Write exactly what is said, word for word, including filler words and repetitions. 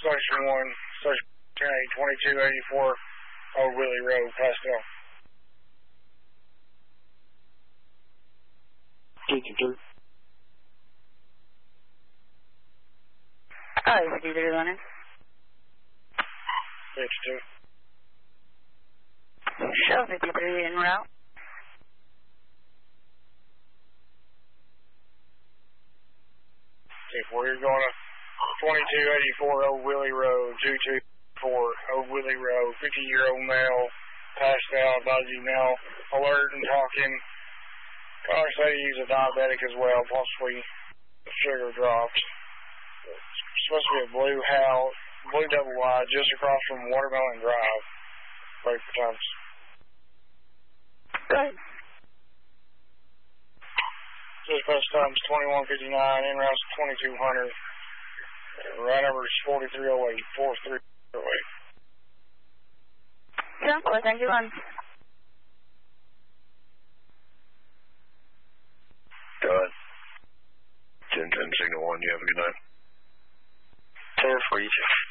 Station one, Station ten eight, twenty-two eighty-four, Old Willie Road, Pastel. fifty-two. Oh, fifty-three running. fifty-two. Show fifty-three en route. Okay, four, you're going to twenty-two eighty-four Old Willie Road, two two four Old Willie Road, fifty-year-old male, passed out, body now alert and talking. Caller said he's a diabetic as well, possibly sugar dropped. It's supposed to be a blue house, blue double wide, just across from Watermelon Drive. Wait for times. Good. Dispatch times twenty-one fifty-nine, en route twenty-two hundred. Right number is forty-three oh eight, forty-three oh eight. Sound clear, thank you, one. Done. ten ten signal one, you have a good night. ten for you.